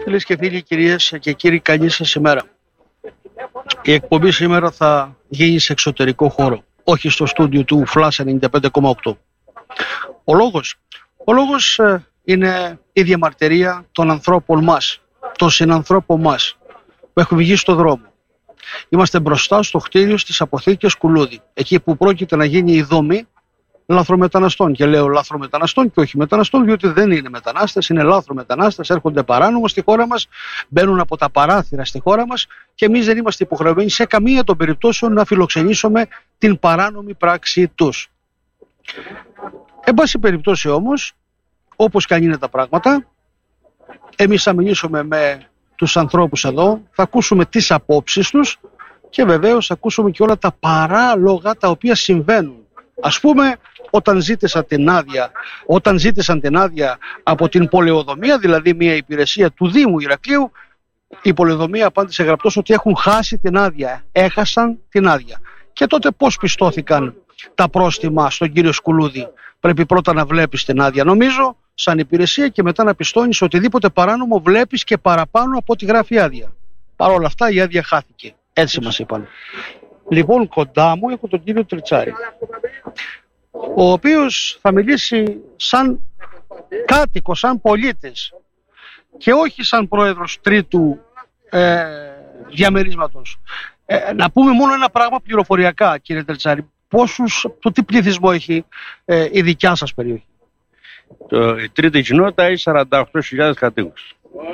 Φίλες και φίλοι, κυρίες και κύριοι, καλή σας ημέρα. Η εκπομπή σήμερα θα γίνει σε εξωτερικό χώρο, όχι στο στούντιο του Flash 95,8. Ο λόγος είναι η διαμαρτυρία των ανθρώπων μας, των συνανθρώπων μας, που έχουν βγει στο δρόμο. Είμαστε μπροστά στο κτίριο στις αποθήκες Κουλούδη, εκεί που πρόκειται να γίνει η δομή λαθρομεταναστών. Και λέω λαθρομεταναστών και όχι μεταναστών, διότι δεν είναι μετανάστες, είναι λαθρομετανάστες, έρχονται παράνομα στη χώρα μας, μπαίνουν από τα παράθυρα στη χώρα μας και εμείς δεν είμαστε υποχρεωμένοι σε καμία των περιπτώσεων να φιλοξενήσουμε την παράνομη πράξη τους. Εν πάση περιπτώσει όμως, όπως και αν είναι τα πράγματα, εμείς θα μιλήσουμε με τους ανθρώπους εδώ, θα ακούσουμε τις απόψεις τους και βεβαίως θα ακούσουμε και όλα τα παράλογα τα οποία συμβαίνουν. Ας πούμε, όταν ζήτησαν την άδεια από την πολεοδομία, δηλαδή μια υπηρεσία του Δήμου Ηρακλείου, η πολεοδομία απάντησε γραπτώς ότι έχουν χάσει την άδεια, έχασαν την άδεια. Και τότε πώς πιστώθηκαν τα πρόστιμα στον κύριο Σκουλούδη? Πρέπει πρώτα να βλέπεις την άδεια, νομίζω, σαν υπηρεσία, και μετά να πιστώνεις οτιδήποτε παράνομο βλέπεις και παραπάνω από ό,τι γράφει άδεια. Παρ' όλα αυτά η άδεια χάθηκε. Έτσι μας είπαν. Λοιπόν, κοντά μου έχω τον κύριο Τριτσάρη, ο οποίος θα μιλήσει σαν κάτοικος, σαν πολίτης και όχι σαν πρόεδρος τρίτου διαμερίσματος. Να πούμε μόνο ένα πράγμα πληροφοριακά, κύριε Τριτσάρη. Το τι πληθυσμό έχει η δικιά σας περιοχή? Η τρίτη κοινότητα έχει 48.000 κατοίκους.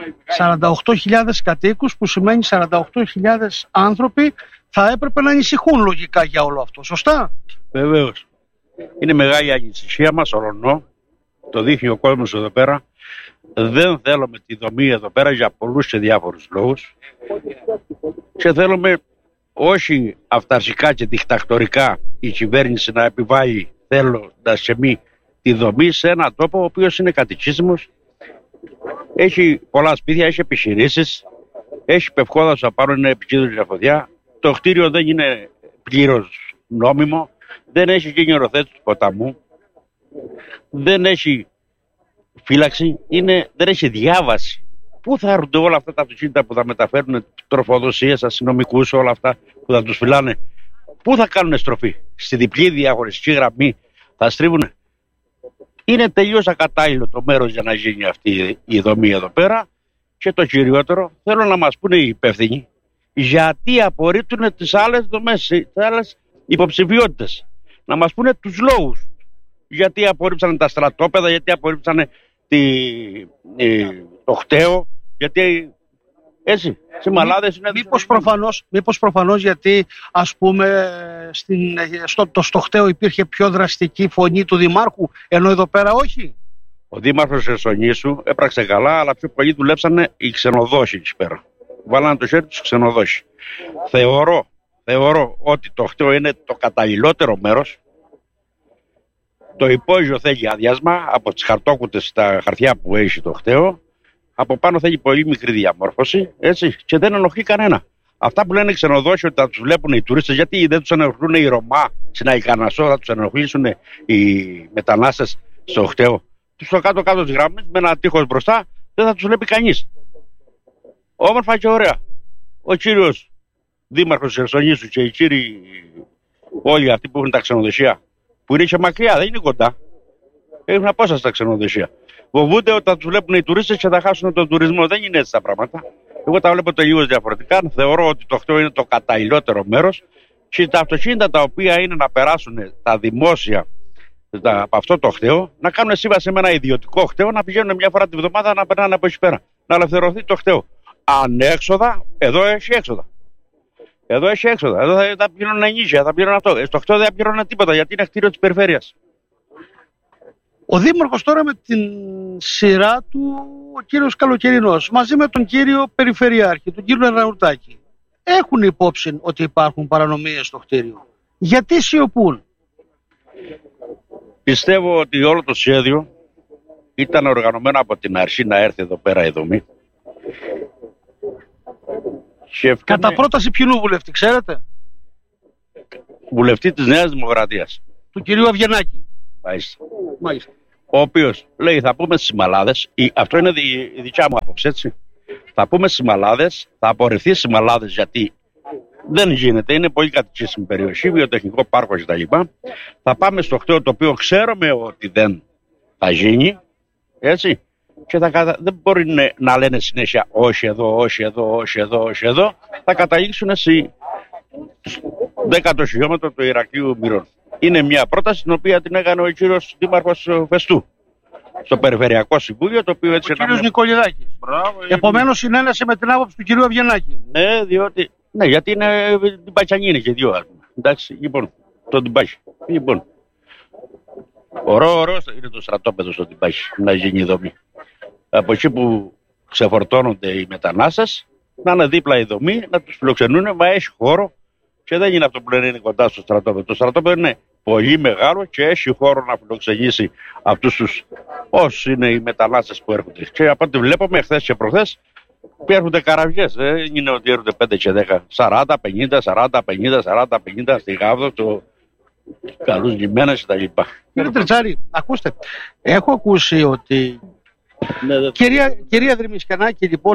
48.000 κατοίκους, που σημαίνει 48.000 άνθρωποι θα έπρεπε να ανησυχούν λογικά για όλο αυτό, σωστά? Βεβαίως. Είναι μεγάλη ανησυχία μας, ορονό. Το δείχνει ο κόσμος εδώ πέρα. Δεν θέλουμε τη δομή εδώ πέρα για πολλούς και διάφορους λόγους. Και θέλουμε όχι αυταρχικά και δικτακτορικά η κυβέρνηση να επιβάλλει θέλοντας και μη τη δομή σε έναν τόπο ο οποίος είναι κατοικήσιμος. Έχει πολλά σπίτια, έχει επιχειρήσεις, έχει πευκόδας απάνω, είναι επικίνδυνη διαφοδιά. Το κτίριο δεν είναι πλήρως νόμιμο, δεν έχει γίνει οροθέτηση του ποταμού, δεν έχει φύλαξη, δεν έχει διάβαση. Πού θα έρθουν όλα αυτά τα αυτοκίνητα που θα μεταφέρουν τροφοδοσίες, αστυνομικούς, όλα αυτά που θα τους φυλάνε? Πού θα κάνουν στροφή? Στη διπλή διαχωριστική γραμμή θα στρίβουνε? Είναι τελείως ακατάλληλο το μέρος για να γίνει αυτή η δομή εδώ πέρα. Και το κυριότερο, θέλω να μας πούνε οι υπεύθυνοι γιατί απορρίπτουν τις άλλες δομές, τις άλλες υποψηφιότητες. Να μας πούνε τους λόγους. Γιατί απορρίψανε τα στρατόπεδα, γιατί απορρίψανε το χταίο, γιατί έτσι, συμμαλάδες είναι... Μήπως προφανώς γιατί, ας πούμε, στο χταίο υπήρχε πιο δραστική φωνή του Δημάρχου, ενώ εδώ πέρα όχι? Ο Δήμαρχος Χερσονήσου έπραξε καλά, αλλά πιο πολύ δουλέψανε οι ξενοδόχοι εκεί πέρα. Βάλανε το χέρι τους ξενοδόχοι. Θεωρώ ότι το χταίο είναι το καταλληλότερο μέρος. Το υπόγειο θέλει αδειάσμα από τις χαρτόκουτες, τα χαρτιά που έχει το χταίο. Από πάνω θέλει πολύ μικρή διαμόρφωση, έτσι, και δεν ενοχλεί κανένα. Αυτά που λένε οι ξενοδόχοι ότι θα τους βλέπουν οι τουρίστες, γιατί δεν τους ενοχλούν οι Ρωμά στην Αϊκανασσό, θα τους ενοχλήσουν οι μετανάστες στο χταίο? Στο κάτω-κάτω της γραμμής, με ένα τείχος μπροστά, δεν θα τους βλέπει κανείς. Όμορφα και ωραία. Ο κύριος Δήμαρχος Χερσονήσου και οι κύριοι όλοι αυτοί που έχουν τα ξενοδοχεία, που είναι και μακριά, δεν είναι κοντά, έχουν απόσταση στα ξενοδοχεία. Φοβούνται ότι θα τους βλέπουν οι τουρίστες και θα χάσουν τον τουρισμό. Δεν είναι έτσι τα πράγματα. Εγώ τα βλέπω τελείως διαφορετικά. Θεωρώ ότι το χταίο είναι το καταλληλότερο μέρος και τα αυτοκίνητα τα οποία είναι να περάσουν τα δημόσια από αυτό το χταίο, να κάνουν σύμβαση με ένα ιδιωτικό χταίο, να πηγαίνουν μια φορά τη βδομάδα να περνάνε από εκεί πέρα. Να ελευθερωθεί το χταίο. Ανέξοδα, εδώ έχει έξοδα. Εδώ θα πληρώνουν ενίσχυα, θα πληρώνουν αυτό. Στο χταίο δεν πληρώνουν τίποτα γιατί είναι κτίριο της περιφέρειας. Ο Δήμαρχος τώρα με την σειρά του, ο κύριος Καλοκαιρινός, μαζί με τον κύριο Περιφερειάρχη, τον κύριο Ναρουτάκη, έχουν υπόψη ότι υπάρχουν παρανομίες στο κτίριο. Γιατί σιωπούν? Πιστεύω ότι όλο το σχέδιο ήταν οργανωμένο από την αρχή να έρθει εδώ πέρα η δομή. Κατά πρόταση ποιου βουλευτή, ξέρετε? Βουλευτή της Νέας Δημοκρατίας. Του κυρίου Αυγενάκη. Μάλιστα. Ο οποίος λέει θα πούμε στις μαλάδες, αυτό είναι η δικιά μου άποψη, έτσι. Θα πούμε στις Μαλάδες, θα απορριφθεί στις Μαλάδες γιατί δεν γίνεται, είναι πολύ κατοικήσιμη περιοχή, βιοτεχνικό πάρκο κτλ. Θα πάμε στο χταίο το οποίο ξέρουμε ότι δεν θα γίνει, έτσι. Και δεν μπορεί να λένε συνέχεια όχι εδώ, όχι εδώ, όχι εδώ, όχι εδώ. Θα καταλήξουν σε 10 χιλιόμετρο του Ηρακλείου Μυρών. Είναι μια πρόταση την οποία την έκανε ο κύριος Δήμαρχος Φεστού στο Περιφερειακό Συμβούλιο, το οποίο έτσι. Ο κύριος Νικολιδάκης. Επομένως συνένεσε με την άποψη του κυρίου Αυγενάκη. Ναι, διότι. Ναι, γιατί είναι την Πατσανή είναι και δύο άτομα. Εντάξει, λοιπόν, το Τιμπάχι. Λοιπόν. Ωραίο είναι το στρατόπεδο στο Τιμπάχι, να γίνει δομή. Από εκεί που ξεφορτώνονται οι μετανάστες, να είναι δίπλα η δομή, να τους φιλοξενούν, μα έχει χώρο και δεν είναι αυτό που λένε είναι κοντά στο στρατόπεδο. Το στρατόπεδο είναι πολύ μεγάλο και έχει χώρο να φιλοξενήσει αυτούς τους όσοι είναι οι μετανάστες που έρχονται. Και από ό,τι βλέπουμε χθες και προχθές, έρχονται καραβιές. Δεν είναι ότι έρχονται 5 και 10, 40, 50, 40, 50, 40, 50 στη Γάβδο, το καλούς λιμένες κτλ. Κύριε Τριτσάρη, ακούστε, έχω ακούσει ότι. Ναι, κυρία Δρυμισκανάκη, λοιπόν,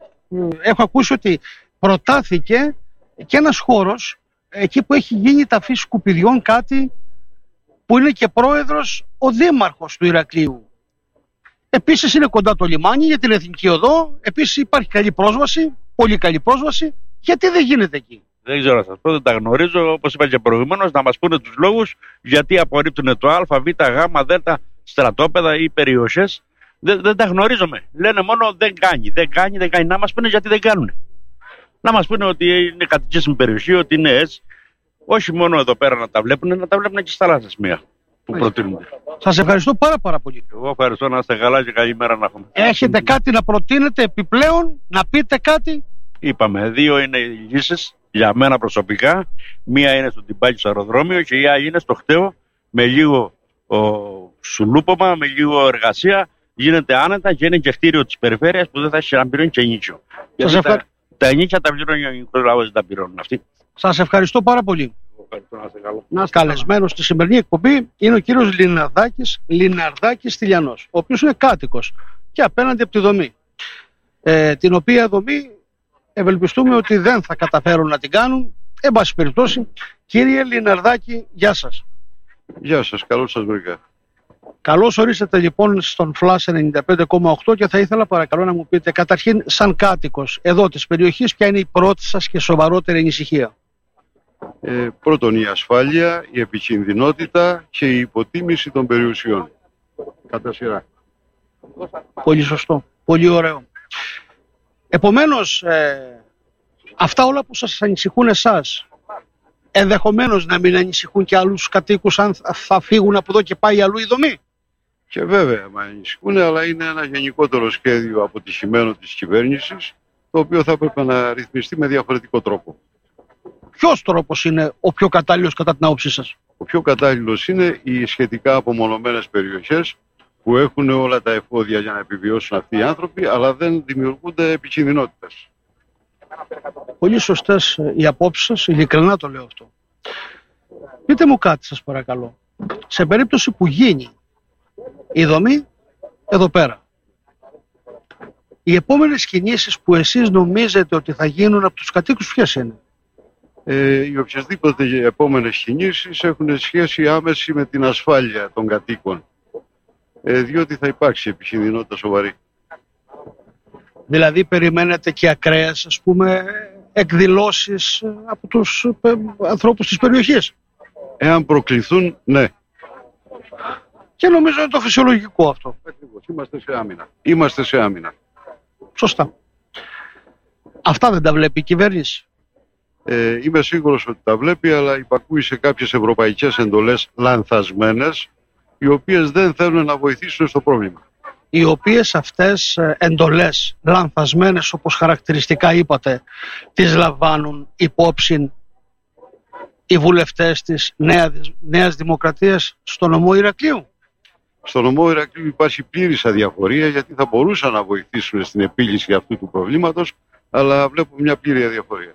έχω ακούσει ότι προτάθηκε και ένας χώρος εκεί που έχει γίνει ταφή σκουπιδιών, κάτι που είναι και πρόεδρος ο δήμαρχος του Ηρακλείου. Επίσης είναι κοντά το λιμάνι για την Εθνική Οδό, επίσης υπάρχει καλή πρόσβαση, πολύ καλή πρόσβαση. Γιατί δεν γίνεται εκεί? Δεν ξέρω να σας πω, δεν τα γνωρίζω, όπως είπα και προηγουμένως, να μας πούνε τους λόγους γιατί απορρίπτουν το Α, Β, Γ, Δ στρατόπεδα ή περιοχές. Δεν τα γνωρίζουμε. Λένε μόνο δεν κάνει. Να μας πούνε γιατί δεν κάνουν. Να μας πούνε ότι είναι κατοικήσιμη περιοχή, ότι είναι έτσι. Όχι μόνο εδώ πέρα να τα βλέπουν, να τα βλέπουν και στις θάλασσες μία που προτείνονται. Σας ευχαριστώ πάρα πολύ. Εγώ ευχαριστώ, να είστε καλά και καλή μέρα να έχουμε. Έχετε κάτι να προτείνετε επιπλέον, να πείτε κάτι? Είπαμε, 2 είναι οι λύσεις για μένα προσωπικά. Μία είναι στο Τιμπάχι στο αεροδρόμιο και η άλλη είναι στο χταίο με λίγο σουλούπομα, με λίγο εργασία. Γίνεται άνετα και είναι και κτίριο της περιφέρειας που δεν θα έχει να πληρώνει και ενίκιο. Τα ενίκια τα πληρώνει ο ελληνικός λαός, δεν τα πληρώνουν αυτοί. Σας ευχαριστώ πάρα πολύ. Καλεσμένος στη σημερινή εκπομπή είναι ο κύριος Λιναρδάκης Τηλιανός, ο οποίος είναι κάτοικος και απέναντι από τη δομή. Την οποία δομή ευελπιστούμε ότι δεν θα καταφέρουν να την κάνουν. Εν πάση περιπτώσει, κύριε Λιναρδάκη, γεια σας. Γεια σας, καλώς σας βρήκα. Καλώς ορίσατε λοιπόν στον Flash 95,8 και θα ήθελα παρακαλώ να μου πείτε καταρχήν σαν κάτοικος εδώ της περιοχής ποια είναι η πρώτη σας και σοβαρότερη ανησυχία? Πρώτον η ασφάλεια, η επικινδυνότητα και η υποτίμηση των περιουσιών. Κατά σειρά. Πολύ σωστό, πολύ ωραίο. Επομένως αυτά όλα που σας ανησυχούν εσάς ενδεχομένως να μην ανησυχούν και άλλους κατοίκους αν θα φύγουν από εδώ και πάει αλλού η δομή. Και βέβαια με ανησυχούν, αλλά είναι ένα γενικότερο σχέδιο αποτυχημένο της κυβέρνησης, το οποίο θα έπρεπε να ρυθμιστεί με διαφορετικό τρόπο. Ποιος τρόπος είναι ο πιο κατάλληλος κατά την άποψή σας? Ο πιο κατάλληλος είναι οι σχετικά απομονωμένες περιοχές που έχουν όλα τα εφόδια για να επιβιώσουν αυτοί οι άνθρωποι, αλλά δεν δημιουργούνται επικινδυνότητες. Πολύ σωστές οι απόψεις σας, ειλικρινά το λέω αυτό. Πείτε μου κάτι σας παρακαλώ. Σε περίπτωση που γίνει η δομή εδώ πέρα, οι επόμενες κινήσεις που εσείς νομίζετε ότι θα γίνουν από τους κατοίκους ποιες είναι? Οι οποιασδήποτε επόμενες κινήσεις έχουν σχέση άμεση με την ασφάλεια των κατοίκων, διότι θα υπάρξει επικινδυνότητα σοβαρή. Δηλαδή περιμένετε και ακραίες, ας πούμε, εκδηλώσεις από τους ανθρώπους της περιοχής? Εάν προκληθούν, ναι. Και νομίζω είναι το φυσιολογικό αυτό. Ακριβώς. Είμαστε σε άμυνα. Σωστά. Αυτά δεν τα βλέπει η κυβέρνηση? Είμαι σίγουρος ότι τα βλέπει, αλλά υπακούει σε κάποιες ευρωπαϊκές εντολές λανθασμένες, οι οποίες δεν θέλουν να βοηθήσουν στο πρόβλημα. Οι οποίες αυτές εντολές λανθασμένες, όπως χαρακτηριστικά είπατε, τις λαμβάνουν υπόψη οι βουλευτές της Νέας Δημοκρατίας στο νομό Ηρακλείου? Στο νομό Ηρακλείου υπάρχει πλήρης αδιαφορία, γιατί θα μπορούσαν να βοηθήσουν στην επίλυση αυτού του προβλήματος, αλλά βλέπω μια πλήρη αδιαφορία.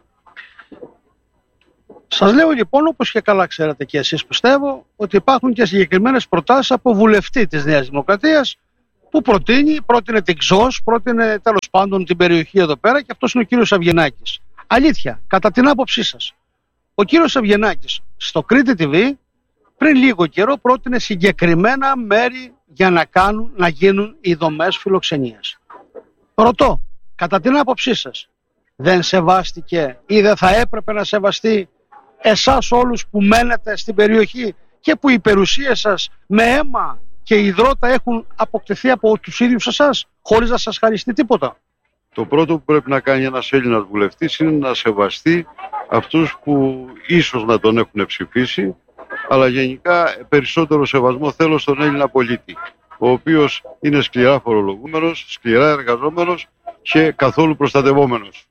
Σας λέω λοιπόν, όπως και καλά ξέρετε και εσείς πιστεύω, ότι υπάρχουν και συγκεκριμένες προτάσεις από βουλευτή της Νέας Δημοκρατίας, που πρότεινε την ΞΟΣ, πρότεινε τέλος πάντων την περιοχή εδώ πέρα, και αυτός είναι ο κύριος Αυγενάκης. Αλήθεια, κατά την άποψή σας, ο κύριος Αυγενάκης στο Κρήτη TV πριν λίγο καιρό πρότεινε συγκεκριμένα μέρη για να γίνουν οι δομές φιλοξενίας. Ρωτώ, κατά την άποψή σας, δεν σεβάστηκε ή δεν θα έπρεπε να σεβαστεί εσάς όλους που μένετε στην περιοχή και που η περιουσία σας με αίμα και υδρότα έχουν αποκτηθεί από τους ίδιους εσάς, χωρίς να σας χαριστεί τίποτα? Το πρώτο που πρέπει να κάνει ένας Έλληνας βουλευτής είναι να σεβαστεί αυτούς που ίσως να τον έχουν ψηφίσει, αλλά γενικά περισσότερο σεβασμό θέλω στον Έλληνα πολίτη, ο οποίος είναι σκληρά φορολογούμενος, σκληρά εργαζόμενος και καθόλου προστατευόμενος.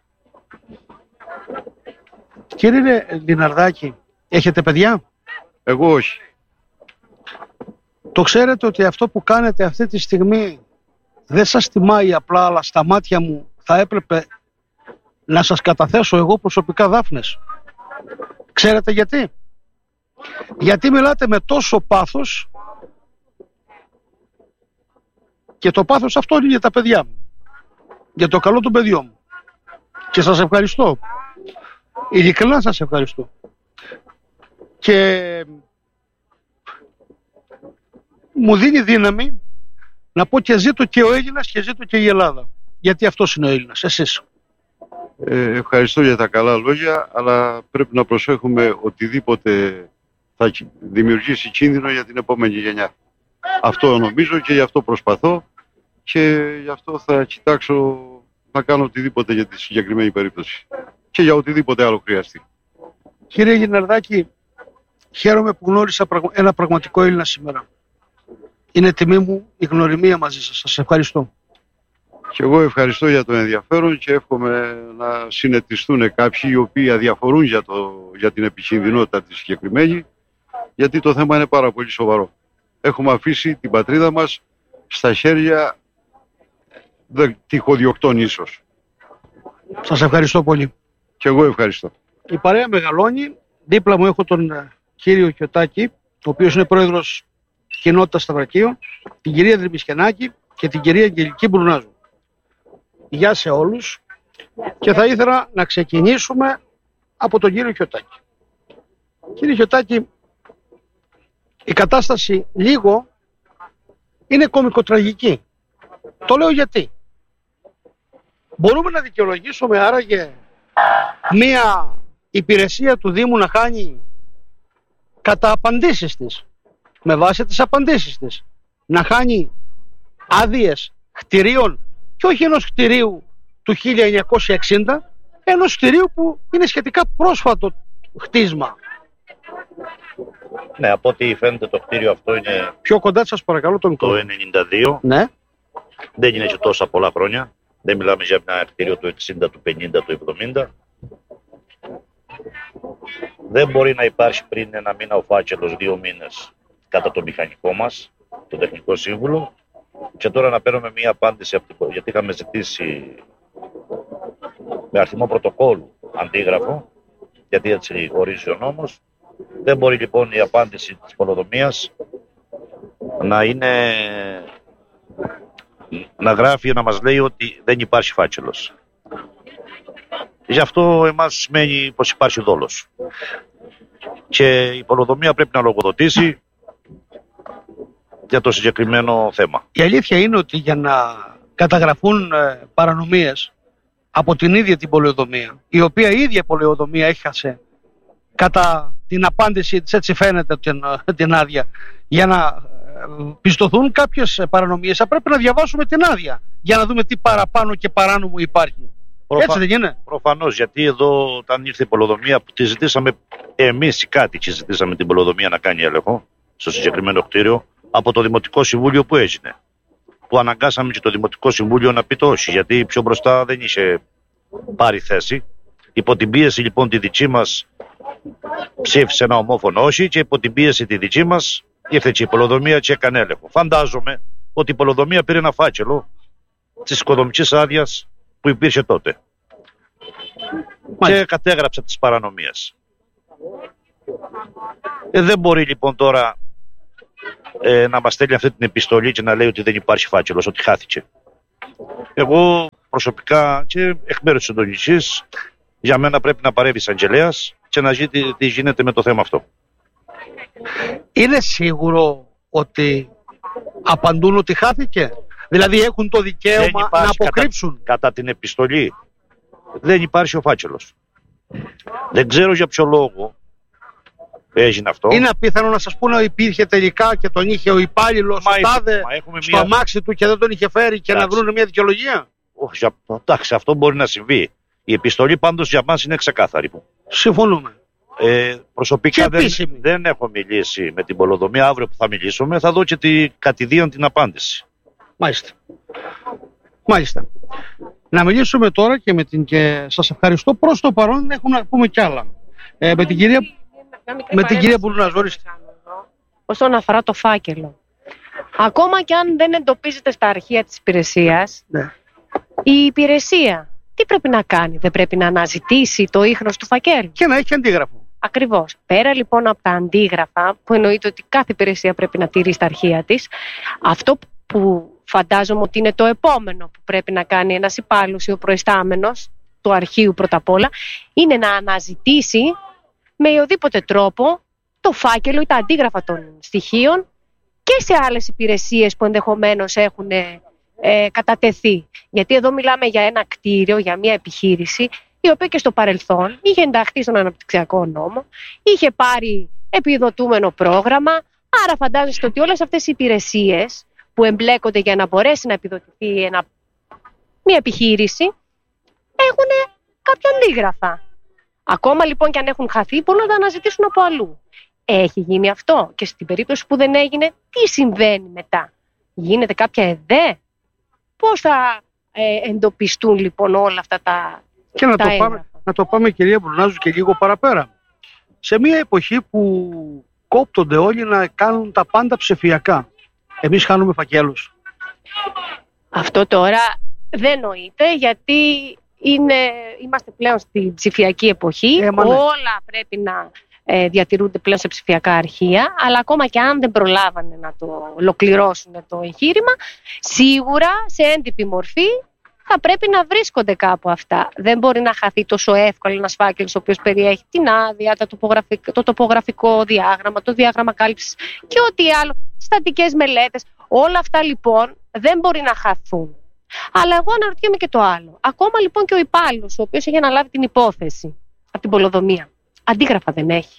Κύριε Λιναρδάκη, έχετε παιδιά? Εγώ όχι. Το ξέρετε ότι αυτό που κάνετε αυτή τη στιγμή δεν σας τιμάει απλά, αλλά στα μάτια μου θα έπρεπε να σας καταθέσω εγώ προσωπικά δάφνες. Ξέρετε γιατί? Γιατί μιλάτε με τόσο πάθος, και το πάθος αυτό είναι για τα παιδιά μου, για το καλό των παιδιών μου, και σας ευχαριστώ, ειλικρινά σας ευχαριστώ, και μου δίνει δύναμη να πω και ζήτω και ο Έλληνας και ζήτω και η Ελλάδα, γιατί αυτός είναι ο Έλληνας, εσείς. Ευχαριστώ για τα καλά λόγια, αλλά πρέπει να προσέχουμε οτιδήποτε θα δημιουργήσει κίνδυνο για την επόμενη γενιά. Αυτό νομίζω και γι' αυτό προσπαθώ και γι' αυτό θα κοιτάξω να κάνω οτιδήποτε για τη συγκεκριμένη περίπτωση και για οτιδήποτε άλλο χρειαστεί. Κύριε Λιναρδάκη, χαίρομαι που γνώρισα ένα πραγματικό Έλληνα σήμερα. Είναι τιμή μου η γνωριμία μαζί σας. Σας ευχαριστώ. Και εγώ ευχαριστώ για το ενδιαφέρον και εύχομαι να συνετιστούν κάποιοι οι οποίοι αδιαφορούν για την επικινδυνότητα της συγκεκριμένη, γιατί το θέμα είναι πάρα πολύ σοβαρό. Έχουμε αφήσει την πατρίδα μας στα χέρια τυχοδιοκτών ίσως. Σας ευχαριστώ πολύ. Και εγώ ευχαριστώ. Η παρέα μεγαλώνει. Δίπλα μου έχω τον κύριο Κιωτάκη, ο οποίος είναι πρόεδρος κοινότητας Σταυρακίου, την κυρία Δρυμισχενάκη και την κυρία Αγγελική Μπρουνάζου. Γεια σε όλους, και θα ήθελα να ξεκινήσουμε από τον κύριο Κιωτάκη. Κύριε Κιωτάκη, η κατάσταση λίγο είναι κωμικοτραγική. Το λέω γιατί. Μπορούμε να δικαιολογήσουμε άραγε μία υπηρεσία του Δήμου να χάνει κατά απαντήσεις της, με βάση τις απαντήσεις της, να χάνει άδειες κτηρίων, και όχι ενός κτηρίου του 1960, ενός κτηρίου που είναι σχετικά πρόσφατο χτίσμα. Ναι, από ό,τι φαίνεται το κτίριο αυτό είναι Πιο κοντά σας παρακαλώ το μικρό. το 92. Ναι. Δεν είναι και τόσα πολλά χρόνια. Δεν μιλάμε για ένα κτίριο του 60, του 50, του 70. Δεν μπορεί να υπάρχει πριν ένα μήνα ο φάκελος, 2 μήνες κατά το μηχανικό μας, το τεχνικό σύμβουλο, και τώρα να παίρνουμε μία απάντηση γιατί είχαμε ζητήσει με αριθμό πρωτοκόλλου αντίγραφο, γιατί έτσι ορίζει ο νόμος. Δεν μπορεί λοιπόν η απάντηση της πολεοδομίας να γράφει, να μας λέει ότι δεν υπάρχει φάκελος. Γι' αυτό εμάς σημαίνει πως υπάρχει δόλος. Και η πολεοδομία πρέπει να λογοδοτήσει για το συγκεκριμένο θέμα. Η αλήθεια είναι ότι για να καταγραφούν παρανομίες από την ίδια την πολεοδομία, η οποία η ίδια πολεοδομία έχασε κατά την απάντηση της, έτσι φαίνεται, την άδεια, για να πιστωθούν κάποιες παρανομίες, θα πρέπει να διαβάσουμε την άδεια για να δούμε τι παραπάνω και παράνομο υπάρχει. Έτσι δεν είναι? Προφανώς, γιατί εδώ όταν ήρθε η πολεοδομία, τη ζητήσαμε εμείς οι κάτοικοι, ζητήσαμε την πολεοδομία να κάνει έλεγχο στο συγκεκριμένο κτίριο από το Δημοτικό Συμβούλιο που έγινε. Που αναγκάσαμε και το Δημοτικό Συμβούλιο να πει το όχι, γιατί πιο μπροστά δεν είχε πάρει θέση. Υπό την πίεση λοιπόν τη δική μας ψήφισε ένα ομόφωνο όχι, και υπό την πίεση τη δική μας ήρθε και η πολεοδομία και έκανε έλεγχο. Φαντάζομαι ότι η πολεοδομία πήρε ένα φάκελο της οικοδομικής άδειας που υπήρχε τότε και κατέγραψε τις παρανομίες. Δεν μπορεί λοιπόν τώρα να μας στέλνει αυτή την επιστολή και να λέει ότι δεν υπάρχει φάκελος, ότι χάθηκε. Εγώ προσωπικά και εκ μέρους της συντονιστής, για μένα πρέπει να παρέμβει εισαγγελέας και να ζει τι γίνεται με το θέμα αυτό. Είναι σίγουρο ότι απαντούν ότι χάθηκε? Δηλαδή έχουν το δικαίωμα να αποκρύψουν? Κατά την επιστολή δεν υπάρχει ο φάκελος. Δεν ξέρω για ποιο λόγο έγινε αυτό. Είναι απίθανο να σας πούνε ότι υπήρχε τελικά και τον είχε ο υπάλληλος ο τάδε στο αμάξι του και δεν τον είχε φέρει και να βρουν μια δικαιολογία? Όχι, εντάξει, αυτό μπορεί να συμβεί. Η επιστολή πάντως για μας είναι ξεκάθαρη. Συμφωνούμε. Προσωπικά δεν έχω μιλήσει με την Πολεοδομία. Αύριο που θα μιλήσουμε θα δω και κατηδίαν την απάντηση. Μάλιστα. Να μιλήσουμε τώρα και σας ευχαριστώ. Προς το παρόν έχουμε να πούμε κι άλλα. Με την κυρία Μπουλουνάζ, ορίστε. Όσον αφορά το φάκελο. Ακόμα και αν δεν εντοπίζεται στα αρχεία της υπηρεσίας, ναι, η υπηρεσία τι πρέπει να κάνει? Δεν πρέπει να αναζητήσει το ίχνος του φακέλου και να έχει αντίγραφο? Ακριβώς. Πέρα λοιπόν από τα αντίγραφα, που εννοείται ότι κάθε υπηρεσία πρέπει να τηρεί στα αρχεία της, αυτό που φαντάζομαι ότι είναι το επόμενο που πρέπει να κάνει ένας υπάλληλος ή ο προϊστάμενος του αρχείου πρώτα απ' όλα, είναι να αναζητήσει με οδήποτε τρόπο το φάκελο ή τα αντίγραφα των στοιχείων και σε άλλες υπηρεσίες που ενδεχομένως έχουν κατατεθεί. Γιατί εδώ μιλάμε για ένα κτίριο, για μια επιχείρηση η οποία και στο παρελθόν είχε ενταχθεί στον αναπτυξιακό νόμο, είχε πάρει επιδοτούμενο πρόγραμμα, άρα φαντάζεστε ότι όλες αυτές οι υπηρεσίες που εμπλέκονται για να μπορέσει να επιδοτηθεί μια επιχείρηση έχουν κάποια αντίγραφα. Ακόμα λοιπόν και αν έχουν χαθεί, μπορούν να τα αναζητήσουν από αλλού. Έχει γίνει αυτό? Και στην περίπτωση που δεν έγινε, τι συμβαίνει μετά? Γίνεται κάποια ΕΔΕ? Πώς θα εντοπιστούν λοιπόν όλα αυτά τα και να το πάμε κυρία Μπουλουνάζου και λίγο παραπέρα. Σε μια εποχή που κόπτονται όλοι να κάνουν τα πάντα ψηφιακά, εμείς χάνουμε φακέλους? Αυτό τώρα δεν νοείται, γιατί είμαστε πλέον στη ψηφιακή εποχή. Όλα πρέπει να διατηρούνται πλέον σε ψηφιακά αρχεία, αλλά ακόμα και αν δεν προλάβανε να το ολοκληρώσουν το εγχείρημα, σίγουρα σε έντυπη μορφή θα πρέπει να βρίσκονται κάπου αυτά. Δεν μπορεί να χαθεί τόσο εύκολα ένας φάκελος ο οποίος περιέχει την άδεια, το τοπογραφικό διάγραμμα, το διάγραμμα κάλυψης και ό,τι άλλο, στατικές μελέτες. Όλα αυτά λοιπόν δεν μπορεί να χαθούν. Αλλά εγώ αναρωτιέμαι και το άλλο. Ακόμα λοιπόν και ο υπάλληλος ο οποίος έχει αναλάβει την υπόθεση από την Πολεοδομία, αντίγραφα δεν έχει?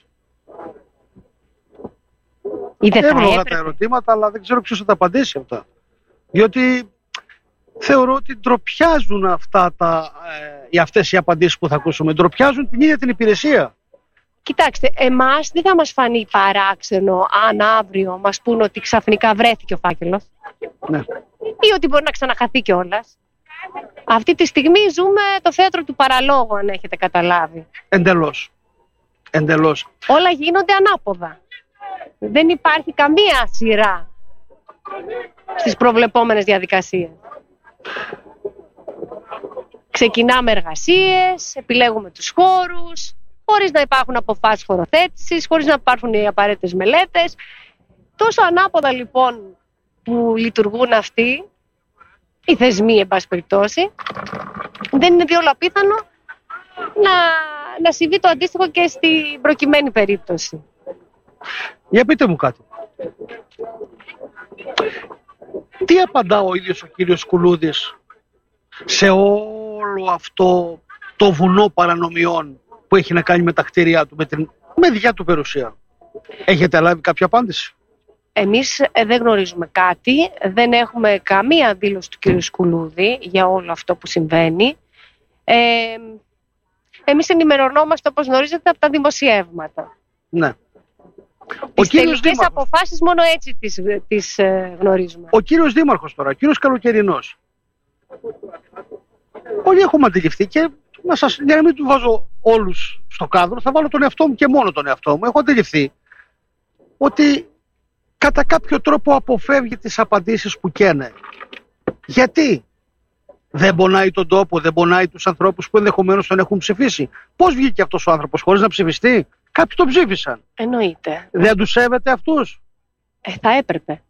Εύλογα τα ερωτήματα, αλλά δεν ξέρω ποιος θα τα απαντήσει αυτά. Διότι θεωρώ ότι ντροπιάζουν αυτές οι απαντήσεις που θα ακούσουμε. Ντροπιάζουν την ίδια την υπηρεσία. Κοιτάξτε, εμάς δεν θα μας φανεί παράξενο αν αύριο μας πούν ότι ξαφνικά βρέθηκε ο φάκελος. Ναι. Ή ότι μπορεί να ξαναχαθεί κιόλας. Αυτή τη στιγμή ζούμε το θέατρο του παραλόγου, αν έχετε καταλάβει. Εντελώς. Όλα γίνονται ανάποδα. Δεν υπάρχει καμία σειρά στις προβλεπόμενες διαδικασίες. Ξεκινάμε εργασίες, επιλέγουμε τους χώρους, χωρίς να υπάρχουν αποφάσεις χωροθέτησης, χωρίς να υπάρχουν οι απαραίτητες μελέτες. Τόσο ανάποδα λοιπόν που λειτουργούν αυτοί οι θεσμοί, εν πάση περιπτώσει, δεν είναι διόλου απίθανο να συμβεί το αντίστοιχο και στην προκειμένη περίπτωση. Για πείτε μου κάτι. Τι απαντά ο ίδιος ο κύριος Κουλούδης σε όλο αυτό το βουνό παρανομιών που έχει να κάνει με τα κτίρια του, με δικιά του περιουσία? Έχετε λάβει κάποια απάντηση? Εμείς δεν γνωρίζουμε κάτι, δεν έχουμε καμία δήλωση του κύριου Σκουλούδη για όλο αυτό που συμβαίνει. Εμείς ενημερωνόμαστε, όπως γνωρίζετε, από τα δημοσιεύματα. Ναι. Τις τελικές αποφάσεις μόνο έτσι τις γνωρίζουμε. Ο κύριος Δήμαρχος τώρα, ο κύριος Καλοκαιρινός. Όλοι έχουμε αντιληφθεί και για να μην του βάζω όλους στο κάδρο, θα βάλω τον εαυτό μου και μόνο τον εαυτό μου. Έχω αντιληφθεί ότι κατά κάποιο τρόπο αποφεύγει τις απαντήσεις που καίνε. Γιατί? Δεν πονάει τον τόπο, δεν πονάει τους ανθρώπους που ενδεχομένως τον έχουν ψηφίσει. Πώς βγήκε αυτός ο άνθρωπος χωρίς να ψηφιστεί? Κάποιοι τον ψήφισαν. Εννοείται. Δεν τους σέβεται αυτούς? Θα έπρεπε.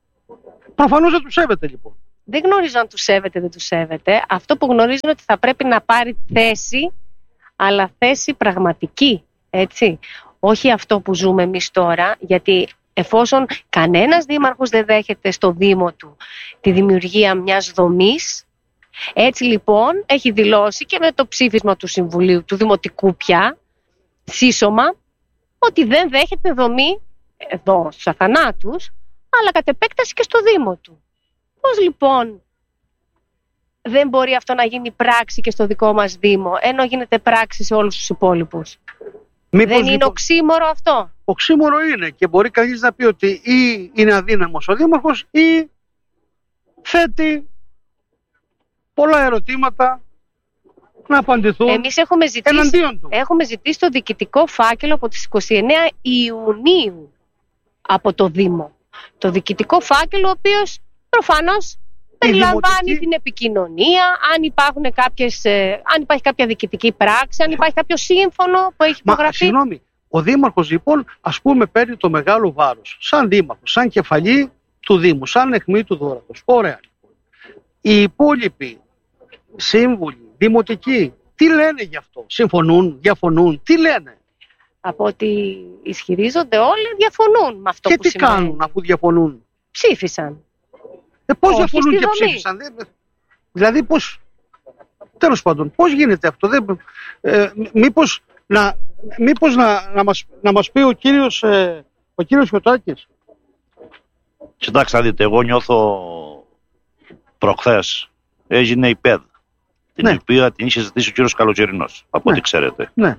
Προφανώς δεν τους σέβεται λοιπόν. Δεν γνωρίζω αν τους σέβεται, δεν τους σέβεται. Αυτό που γνωρίζω είναι ότι θα πρέπει να πάρει θέση, αλλά θέση πραγματική, έτσι. Όχι αυτό που ζούμε εμείς τώρα, γιατί εφόσον κανένας δήμαρχος δεν δέχεται στο Δήμο του τη δημιουργία μιας δομής, έτσι λοιπόν έχει δηλώσει και με το ψήφισμα του Συμβουλίου, του Δημοτικού πια, σύσσωμα, ότι δεν δέχεται δομή εδώ στους Αθανάτους, αλλά κατ' επέκταση και στο Δήμο του. Πώς λοιπόν δεν μπορεί αυτό να γίνει πράξη και στο δικό μας Δήμο, ενώ γίνεται πράξη σε όλους τους υπόλοιπους? Δεν είναι οξύμορο αυτό? Οξύμορο είναι, και μπορεί κανείς να πει ότι ή είναι αδύναμος ο Δήμαρχος ή θέτει πολλά ερωτήματα να απαντηθούν. Εμείς έχουμε ζητήσει το διοικητικό φάκελο από τις 29 Ιουνίου από το Δήμο. Το διοικητικό φάκελο, ο οποίος προφανώς περιλαμβάνει την επικοινωνία, αν υπάρχει κάποια διοικητική πράξη, αν υπάρχει κάποιο σύμφωνο που έχει υπογραφεί. Συγγνώμη, ο Δήμαρχος λοιπόν, ας πούμε, παίρνει το μεγάλο βάρος σαν Δήμαρχος, σαν κεφαλή του Δήμου, σαν αιχμή του δώρατος. Ωραία. Οι υπόλοιποι σύμβουλοι, δημοτικοί, τι λένε γι' αυτό? Συμφωνούν, διαφωνούν, τι λένε? Από ότι ισχυρίζονται όλοι, διαφωνούν με αυτό και που τι σημαίνει. Κάνουν αφού διαφωνούν? Ψήφισαν. Πώς διαφωνούν και ψήφισαν? Δηλαδή πώς? Τέλος πάντων, πώς γίνεται αυτό? Μήπως να μας πει ο κύριος Χιωτάκης? Κοιτάξτε, δείτε, εγώ νιώθω προχθές έγινε η ΠΕΔ, την οποία την είχε ζητήσει ο κύριος Καλοτζερινός, από ό,τι ξέρετε. Ναι.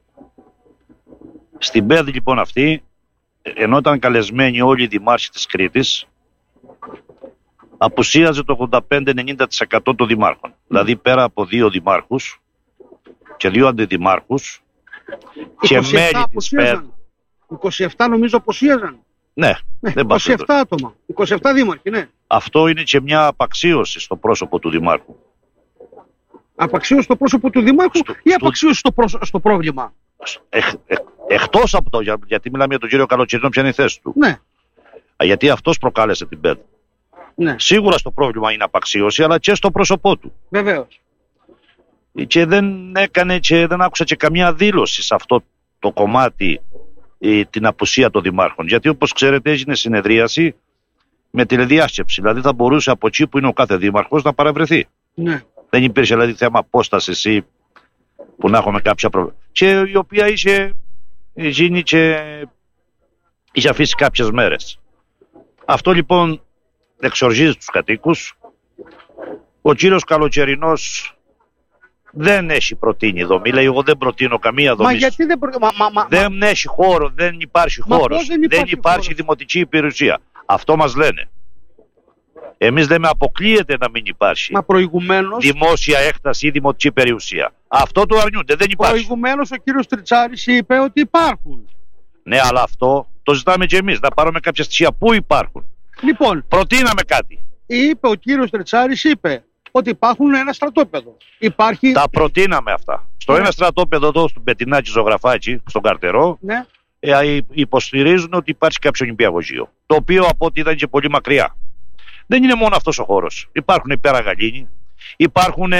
Στην ΠΕΔ λοιπόν αυτή, ενώ ήταν καλεσμένοι όλοι οι δημάρχοι της Κρήτης, απουσίαζε το 85-90% των δημάρχων. Δηλαδή πέρα από 2 δημάρχους και 2 αντιδημάρχους και μέλη της ΠΕΔ. 27 νομίζω απουσίαζαν. Ναι, δεν 27 άτομα, 27 δήμαρχοι, ναι. Αυτό είναι και μια απαξίωση στο πρόσωπο του δημάρχου. Απαξίωση στο πρόσωπο του δημάρχου ή απαξίωση στο πρόβλημα? Εκτός από το, γιατί μιλάμε για τον κύριο Καλοτσερινό, ποια είναι η θέση του. Ναι. Γιατί αυτός προκάλεσε την ΠΕΔ. Ναι. Σίγουρα στο πρόβλημα είναι απαξίωση, αλλά και στο πρόσωπό του. Βεβαίως. Και δεν έκανε και δεν άκουσα και καμία δήλωση σε αυτό το κομμάτι, την απουσία των δημάρχων. Γιατί όπως ξέρετε έγινε συνεδρίαση με τηλεδιάσκεψη. Δηλαδή θα μπορούσε από εκεί που είναι ο κάθε δήμαρχος να παραβρεθεί. Ναι. Δεν υπήρχε δηλαδή θέμα απόστασης ή που να έχουμε κάποια προβλήματα. Και η οποία είχε γίνει και είχε αφήσει κάποιες μέρες. Αυτό λοιπόν εξοργίζει τους κατοίκους. Ο κύριος Καλοτσερινός δεν έχει προτείνει δομή. Λέει, εγώ δεν προτείνω καμία δομή. Μα γιατί δεν δεν έχει χώρο, δεν υπάρχει χώρος. Δεν υπάρχει δημοτική υπηρεσία. Αυτό μας λένε. Εμείς λέμε αποκλείεται να μην υπάρχει δημόσια έκταση ή δημοτική περιουσία. Αυτό το αρνιούνται, δεν υπάρχει. Προηγουμένως ο κύριος Τριτσάρης είπε ότι υπάρχουν. Ναι, αλλά αυτό το ζητάμε και εμείς, να πάρουμε κάποια στοιχεία. Πού υπάρχουν? Λοιπόν, προτείναμε κάτι. Είπε ο κύριος Τριτσάρης, είπε ότι υπάρχουν ένα στρατόπεδο. Τα προτείναμε αυτά. Στο ένα στρατόπεδο εδώ, στον Πετινάκη Ζωγραφάκη, στον Καρτερό, ναι. Υποστηρίζουν ότι υπάρχει κάποιο νηπιαγωγείο. Το οποίο από ό,τι ήταν και πολύ μακριά. Δεν είναι μόνο αυτός ο χώρος. Υπάρχουν οι Περαγαλίνοι, υπάρχουν.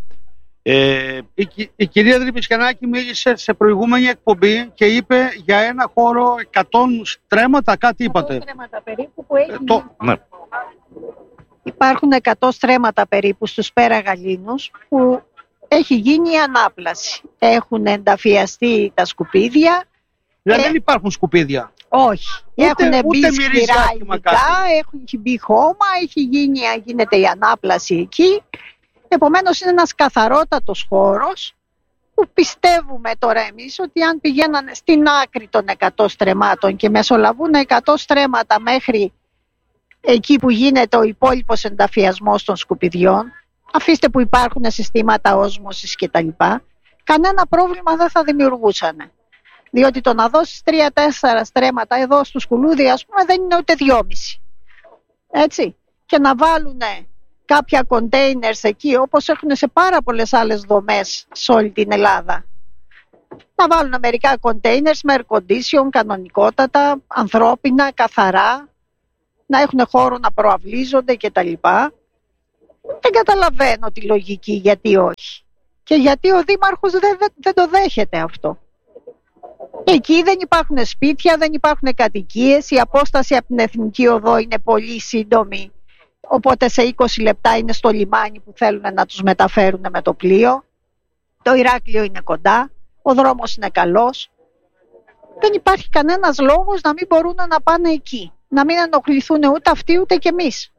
Η κυρία Δρυπισκιανάκη μίλησε σε προηγούμενη εκπομπή και είπε για ένα χώρο 100 στρέμματα, κάτι είπατε. 100 στρέμματα περίπου που έχει. Ναι. Υπάρχουν 100 στρέμματα περίπου στους Περαγαλίνους που έχει γίνει η ανάπλαση. Έχουν ενταφιαστεί τα σκουπίδια. Δεν υπάρχουν σκουπίδια. Όχι. Έχουν μπει σκληρά υλικά, έχει μπει χώμα, γίνεται η ανάπλαση εκεί. Επομένως είναι ένας καθαρότατος χώρος που πιστεύουμε τώρα εμείς ότι αν πηγαίνανε στην άκρη των 100 στρεμμάτων και μεσολαβούν 100 στρέμματα μέχρι εκεί που γίνεται ο υπόλοιπος ενταφιασμός των σκουπιδιών, αφήστε που υπάρχουν συστήματα όσμωσης κτλ., κανένα πρόβλημα δεν θα δημιουργούσαν. Διότι το να δώσεις 3-4 στρέμματα εδώ στο σκουλούδι, ας πούμε, δεν είναι ούτε 2,5. Έτσι. Και να βάλουν κάποια containers εκεί, όπως έχουν σε πάρα πολλές άλλες δομές σε όλη την Ελλάδα. Να βάλουν μερικά containers με air condition, κανονικότατα, ανθρώπινα, καθαρά. να έχουν χώρο να προαυλίζονται κτλ. Δεν καταλαβαίνω τη λογική γιατί όχι. Και γιατί ο Δήμαρχος δεν το δέχεται αυτό. Εκεί δεν υπάρχουν σπίτια, δεν υπάρχουν κατοικίες, η απόσταση από την Εθνική Οδό είναι πολύ σύντομη, οπότε σε 20 λεπτά είναι στο λιμάνι που θέλουν να τους μεταφέρουν με το πλοίο. Το Ηράκλειο είναι κοντά, ο δρόμος είναι καλός. Δεν υπάρχει κανένας λόγος να μην μπορούν να πάνε εκεί, να μην ενοχληθούν ούτε αυτοί ούτε κι εμείς.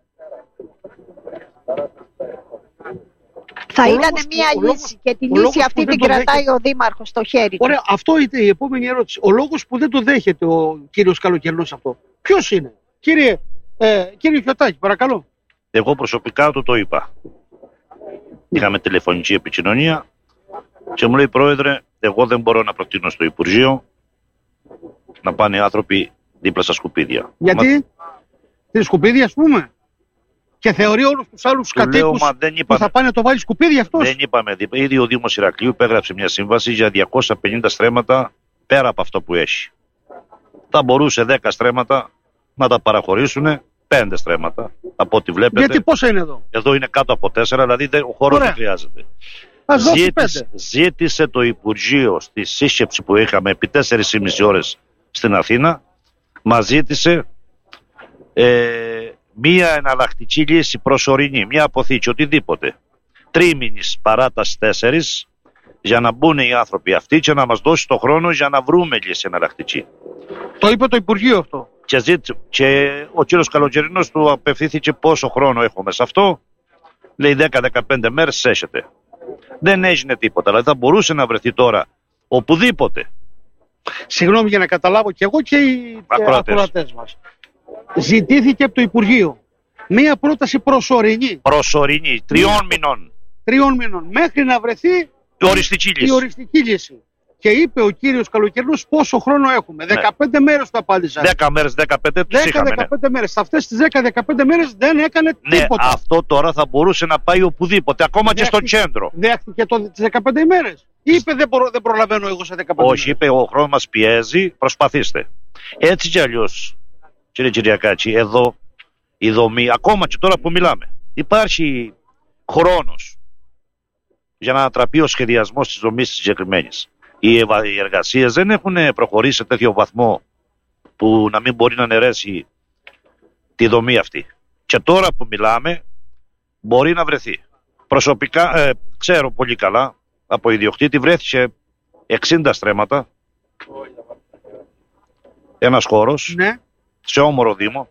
Θα ήταν μια λύση και τη λύση αυτή την κρατάει ο Δήμαρχος στο χέρι του. Ωραία, αυτό είναι η επόμενη ερώτηση. Ο λόγος που δεν το δέχεται ο κύριος Καλοκαιρινός αυτό, ποιος είναι? Κύριε Χιωτάκη, παρακαλώ. Εγώ προσωπικά το είπα. Είχαμε τηλεφωνική επικοινωνία και μου λέει, Πρόεδρε, εγώ δεν μπορώ να προτείνω στο Υπουργείο να πάνε άνθρωποι δίπλα στα σκουπίδια. Γιατί? Τι σκουπίδια, ας πούμε? Και θεωρεί όλους τους άλλους κατοίκους που θα πάνε να το βάλει σκουπίδι αυτός. Δεν είπαμε. Ήδη ο Δήμος Ηρακλείου υπέγραψε μια σύμβαση για 250 στρέμματα πέρα από αυτό που έχει. Θα μπορούσε 10 στρέμματα να τα παραχωρήσουν, 5 στρέμματα από ό,τι βλέπετε. Γιατί πόσα είναι εδώ? Εδώ είναι κάτω από 4, δηλαδή ο χώρος δεν χρειάζεται. Ζήτησε το Υπουργείο στη σύσκεψη που είχαμε επί 4,5 ώρες στην Αθήνα, μας ζήτησε μία εναλλακτική λύση προσωρινή, μία αποθήκη, οτιδήποτε. Τρίμηνης παράταση 4, για να μπουν οι άνθρωποι αυτοί και να μας δώσει το χρόνο για να βρούμε λύση εναλλακτική. Το είπε το Υπουργείο αυτό. Και ο κύριος Καλοκαιρινός του απευθύνθηκε πόσο χρόνο έχουμε σε αυτό. Λέει 10-15 μέρες έχετε. Δεν έγινε τίποτα. Δηλαδή θα μπορούσε να βρεθεί τώρα οπουδήποτε. Συγγνώμη για να καταλάβω και εγώ και οι ακροατές μας. Ζητήθηκε από το Υπουργείο μία πρόταση προσωρινή. Προσωρινή, 3 μηνών. 3 μηνών, μέχρι να βρεθεί η οριστική λύση. Και είπε ο κύριος Καλοκαιρινός πόσο χρόνο έχουμε. 15 μέρες το απάντησαν. 10 μέρες, 15 τους είχαμε. 10-15 μέρες. Σε αυτές τις 10-15 μέρες δεν έκανε τίποτα. Αυτό τώρα θα μπορούσε να πάει οπουδήποτε, ακόμα και στο κέντρο. Δέχτηκε τις 15 ημέρες. Είπε δεν προλαβαίνω εγώ σε 15 μέρες. Όχι, είπε ο χρόνος μας πιέζει, προσπαθήστε. Έτσι κι αλλιώς, κύριε Κυριακάκη, εδώ η δομή, ακόμα και τώρα που μιλάμε, υπάρχει χρόνος για να ανατραπεί ο σχεδιασμός της δομής της συγκεκριμένης. Οι εργασίες δεν έχουν προχωρήσει σε τέτοιο βαθμό που να μην μπορεί να αναιρέσει τη δομή αυτή. Και τώρα που μιλάμε μπορεί να βρεθεί. Προσωπικά ξέρω πολύ καλά από ιδιοκτήτη, βρέθηκε 60 στρέμματα, ένας χώρος, ναι, σε όμορο δήμο,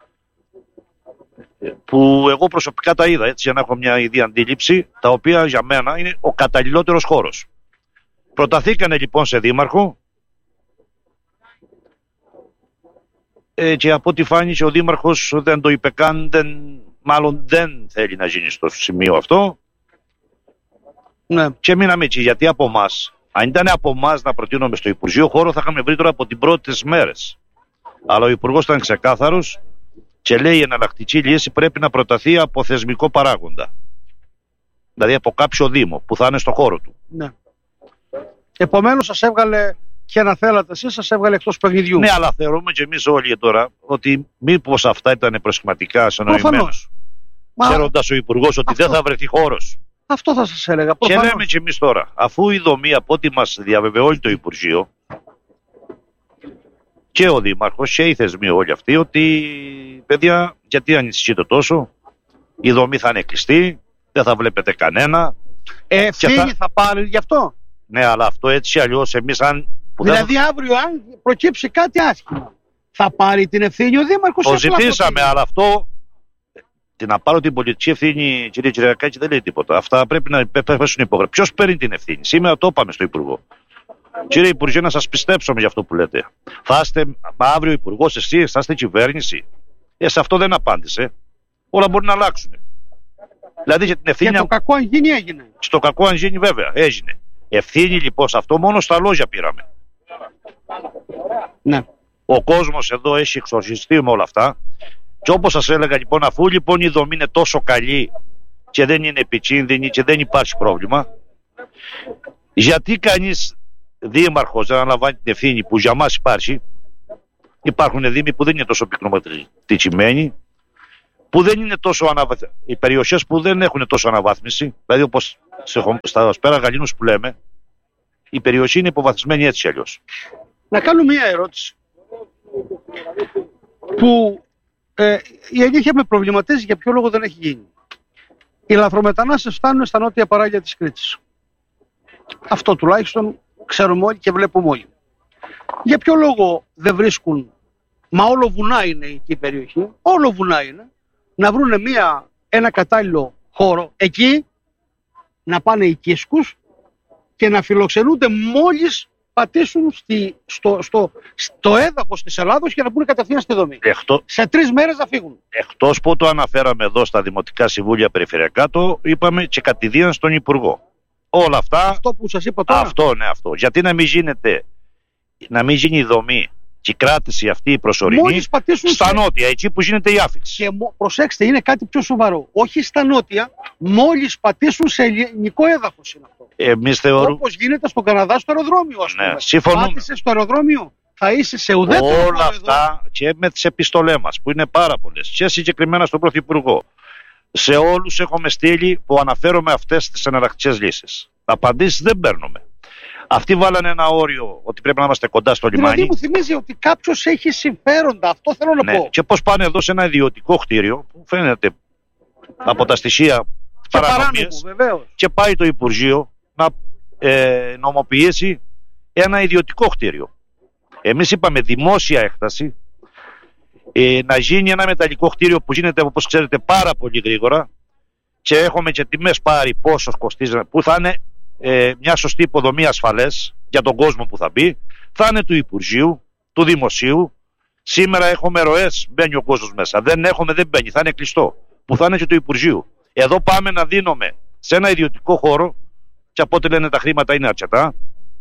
που εγώ προσωπικά τα είδα έτσι για να έχω μια ίδια αντίληψη, τα οποία για μένα είναι ο καταλληλότερος χώρος. Προταθήκανε λοιπόν σε δήμαρχο και από ό,τι φάνηκε ο δήμαρχος δεν το είπε καν, μάλλον δεν θέλει να γίνει στο σημείο αυτό. Ναι. Και μείναμε εκεί, γιατί από εμάς, αν ήταν από εμάς να προτείνουμε στο Υπουργείο χώρο, θα είχαμε βρει τώρα από την πρώτη τις μέρες. Αλλά ο Υπουργός ήταν ξεκάθαρος και λέει η εναλλακτική λύση πρέπει να προταθεί από θεσμικό παράγοντα. Δηλαδή από κάποιο δήμο που θα είναι στο χώρο του. Ναι. Επομένως σας έβγαλε και να θέλατε εσείς, σας έβγαλε εκτός παιχνιδιού. Ναι, αλλά θεωρούμε και εμείς όλοι τώρα ότι μήπως αυτά ήταν προσχηματικά συνοημένως. Ξέροντας ο Υπουργός ότι δεν θα βρεθεί χώρος. Αυτό θα σας έλεγα. Και λέμε και εμείς τώρα, αφού η δομή από ό,τι μας διαβεβαιώνει το Υπουργείο και ο Δήμαρχος και οι θεσμοί όλοι αυτοί, ότι παιδιά, γιατί ανησυχείτε τόσο, η δομή θα είναι κλειστή, δεν θα βλέπετε κανένα. Ευθύνη θα πάρει γι' αυτό. Ναι, αλλά αυτό έτσι αλλιώς εμείς αν... Δηλαδή αύριο αν προκύψει κάτι άσχημο, θα πάρει την ευθύνη ο Δήμαρχος. Το ζητήσαμε, αλλά αυτό... Να πάρω την πολιτική ευθύνη, κύριε Κυριακάκη, δεν λέει τίποτα. Αυτά πρέπει να πέσουν υπογραφή. Ποιος παίρνει την ευθύνη? Σήμερα το είπαμε στο Υπουργό. Κύριε Υπουργέ, να σας πιστέψουμε για αυτό που λέτε. Θα είστε αύριο Υπουργός, εσείς θα είστε κυβέρνηση. Σε αυτό δεν απάντησε. Όλα μπορεί να αλλάξουν. Δηλαδή για την ευθύνη. Και το κακό αν γίνει έγινε. Και το κακό αν γίνει βέβαια έγινε. Ευθύνη λοιπόν σε αυτό μόνο στα λόγια πήραμε. Ναι. Ο κόσμος εδώ έχει εξορχιστεί με όλα αυτά. Και όπως σας έλεγα λοιπόν, αφού λοιπόν η δομή είναι τόσο καλή και δεν είναι επικίνδυνη και δεν υπάρχει πρόβλημα, γιατί κανείς δήμαρχος δεν αναλαμβάνει την ευθύνη που για μας υπάρχει? Υπάρχουν δήμοι που δεν είναι τόσο πυκνομετρητικημένοι, που δεν είναι τόσο οι περιοχές που δεν έχουν τόσο αναβάθμιση, δηλαδή όπως στα Σπέρα Γαλήνους που λέμε, η περιοχή είναι υποβαθμισμένη έτσι κι αλλιώς. Να κάνω μία ερώτηση που η αλήθεια με προβληματίζει για ποιο λόγο δεν έχει γίνει. Οι λαθρομετανάστες φτάνουν στα νότια παράλια της Κρήτης. Αυτό τουλάχιστον ξέρουμε όλοι και βλέπουμε όλοι. Για ποιο λόγο δεν βρίσκουν, μα όλο βουνά είναι εκεί η περιοχή, όλο βουνά είναι, να βρουν ένα κατάλληλο χώρο εκεί, να πάνε οικίσκους και να φιλοξενούνται μόλις πατήσουν στο έδαφος της Ελλάδος και να μπουν κατευθείαν στη δομή. Σε 3 μέρες να φύγουν. Εκτός που το αναφέραμε εδώ στα Δημοτικά Συμβούλια Περιφερειακά, το είπαμε και κατηδίαν στον Υπουργό. Όλα αυτά. Αυτό που σας είπα τώρα. Αυτό. Γιατί να μην γίνει η δομή και η κράτηση αυτή η προσωρινή στα νότια, εκεί που γίνεται η άφηξη. Και προσέξτε, είναι κάτι πιο σοβαρό. Όχι στα νότια, μόλις πατήσουν σε ελληνικό έδαφος είναι αυτό. Εμείς θεωρούμε. Όπως γίνεται στον Καναδά στο αεροδρόμιο, ας πούμε. Ναι, συμφωνούμε. Πάτησες στο αεροδρόμιο, θα είσαι σε ουδέτερο. Όλα αυτά και με τις επιστολές μας που είναι πάρα πολλές και συγκεκριμένα στον Πρωθυπουργό. Σε όλους έχουμε στείλει που αναφέρομαι αυτές τις εναλλακτικές λύσεις. Απαντήσεις δεν παίρνουμε. Αυτοί βάλανε ένα όριο ότι πρέπει να είμαστε κοντά στο λιμάνι. Δηλαδή μου θυμίζει ότι κάποιος έχει συμφέροντα. Αυτό θέλω να πω. Και πώς πάνε εδώ σε ένα ιδιωτικό κτίριο που φαίνεται από τα στοιχεία παρανομίες και πάει το Υπουργείο να νομοποιήσει ένα ιδιωτικό κτίριο. Εμείς είπαμε δημόσια έκταση, να γίνει ένα μεταλλικό κτίριο που γίνεται, όπως ξέρετε, πάρα πολύ γρήγορα και έχουμε και τιμές πάρει πόσο κοστίζει, που θα είναι μια σωστή υποδομή ασφαλές για τον κόσμο που θα μπει, θα είναι του Υπουργείου, του Δημοσίου. Σήμερα έχουμε ροές, μπαίνει ο κόσμος μέσα. Δεν έχουμε, δεν μπαίνει, θα είναι κλειστό. Που θα είναι και του Υπουργείου. Εδώ πάμε να δίνουμε σε ένα ιδιωτικό χώρο, και από ό,τι λένε τα χρήματα είναι αρκετά.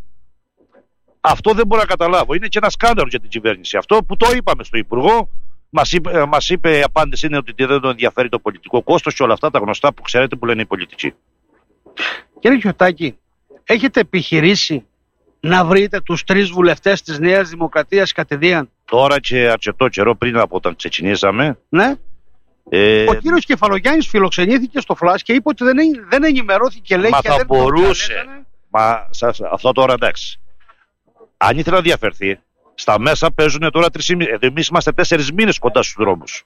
Αυτό δεν μπορώ να καταλάβω. Είναι και ένα σκάνδαλο για την κυβέρνηση. Αυτό που το είπαμε στο Υπουργό, μας είπε η απάντηση είναι ότι δεν τον ενδιαφέρει το πολιτικό κόστος και όλα αυτά τα γνωστά που ξέρετε που λένε οι πολιτικοί. Κύριε Κιωτάκη, έχετε επιχειρήσει να βρείτε τους 3 βουλευτές της Νέας Δημοκρατίας κατηδίαν? Τώρα και αρκετό καιρό πριν από όταν ξεκινήσαμε. Ναι. Ο κύριος Κεφαλογιάννης φιλοξενήθηκε στο Φλάς και είπε ότι δεν ενημερώθηκε, λέει, μα και θα δεν μπορούσε. Αυτό τώρα εντάξει. Αν ήθελε να διαφερθεί, στα μέσα παίζουν τώρα 3,5. Εμείς είμαστε 4 μήνες κοντά στους δρόμους.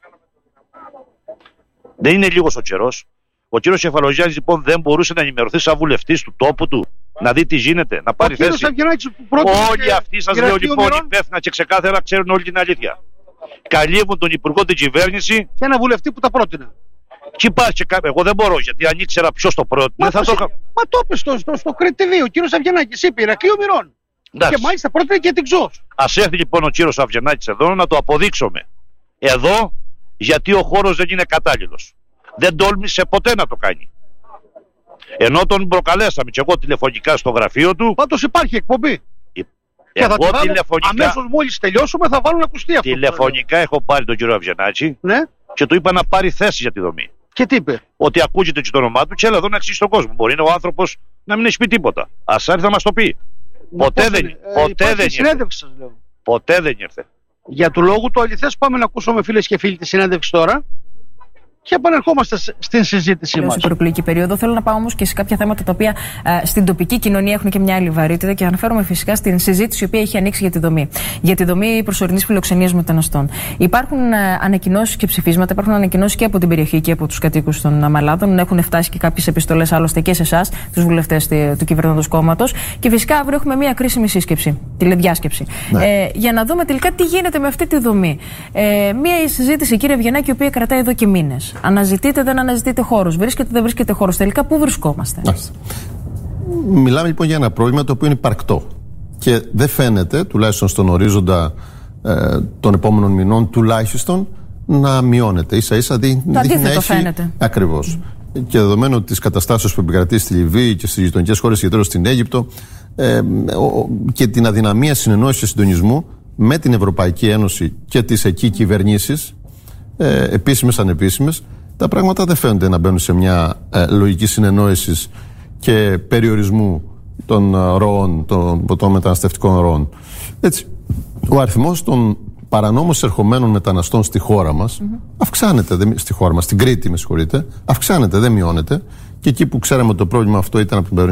Δεν είναι λίγος ο καιρός. Ο κύριος Κεφαλογιάννης λοιπόν δεν μπορούσε να ενημερωθεί σαν βουλευτής του τόπου του, να δει τι γίνεται, να πάρει θέση. Όλοι αυτοί, σας λέω λοιπόν, υπεύθυνα και ξεκάθαρα ξέρουν όλη την αλήθεια. Καλύβουν τον Υπουργό, την κυβέρνηση. Και ένα βουλευτή που τα πρότεινε. Και υπάρχει και κάποιο. Εγώ δεν μπορώ, γιατί αν ήξερα ποιος το πρότεινε. Θα το... Μα το είπε στο Κρήτη 2, ο κύριος Αυγενάκης είπε Ηρακλείο Μυρών. Και μάλιστα πρότεινε και την Ξός. Ας έρθει λοιπόν ο κύριος Αυγενάκης εδώ να το αποδείξουμε. Εδώ, γιατί ο χώρος δεν είναι κατάλληλος. Δεν τόλμησε ποτέ να το κάνει. Ενώ τον προκαλέσαμε και εγώ τηλεφωνικά στο γραφείο του. Πάντως υπάρχει εκπομπή. Και θα τηλεφωνικά. Αμέσως μόλις τελειώσουμε θα βάλουν ακουστεί αυτό. Τηλεφωνικά έχω πάρει τον κύριο Αυγενάκη, ναι, και του είπα να πάρει θέση για τη δομή. Και τι είπε? Ότι ακούγεται και το όνομά του και έλα εδώ να εξηγήσει στον κόσμο. Μπορεί ο άνθρωπος να μην έχει πει τίποτα. Ας έρθει να μας το πει. Ποτέ δεν ήρθε. Για του λόγου του αληθές πάμε να ακούσουμε, φίλες και φίλοι, τη συνέντευξη τώρα. Και επανερχόμαστε στην συζήτησή μας. Στην προεκλογική περίοδο θέλω να πάω όμως και σε κάποια θέματα τα οποία στην τοπική κοινωνία έχουν και μια άλλη βαρύτητα και αναφέρομαι φυσικά στην συζήτηση η οποία έχει ανοίξει για τη δομή. Για τη δομή προσωρινής φιλοξενίας μεταναστών. Υπάρχουν ανακοινώσεις και ψηφίσματα, υπάρχουν ανακοινώσεις και από την περιοχή και από τους κατοίκους των Αμαλάτων. Έχουν φτάσει και κάποιες επιστολές άλλωστε και σε εσάς, τους βουλευτές του κυβερνώντος κόμματος. Και φυσικά αύριο έχουμε μια κρίσιμη σύσκεψη, τηλεδιάσκεψη. Ναι. Για να δούμε τελικά τι γίνεται με αυτή τη δομή. Μια συζήτηση, κύριε Αυγενάκη, η οποία κρατάει εδώ και μήνες. Αναζητείτε, δεν αναζητείτε χώρους. Βρίσκεται, δεν βρίσκεται χώρος. Τελικά, πού βρισκόμαστε? Μιλάμε λοιπόν για ένα πρόβλημα το οποίο είναι υπαρκτό. Και δεν φαίνεται, τουλάχιστον στον ορίζοντα των επόμενων μηνών, τουλάχιστον να μειώνεται. Ίσα-ίσα δείχνει να έχει. Ακριβώς. Και δεδομένου της καταστάσεως που επικρατεί στη Λιβύη και στις γειτονικές χώρες, ιδιαίτερα στην Αίγυπτο, και την αδυναμία συνεννόησης και συντονισμού με την Ευρωπαϊκή Ένωση και τις εκεί κυβερνήσεις, επίσημες, ανεπίσημες, τα πράγματα δεν φαίνονται να μπαίνουν σε μια λογική συνεννόησης και περιορισμού των ροών, των μεταναστευτικών ροών. Έτσι, ο αριθμός των παρανόμως ερχομένων μεταναστών στη χώρα μας αυξάνεται, στη χώρα μας, στην Κρήτη, με συγχωρείτε, αυξάνεται, δεν μειώνεται. Και εκεί που ξέραμε ότι το πρόβλημα αυτό ήταν από την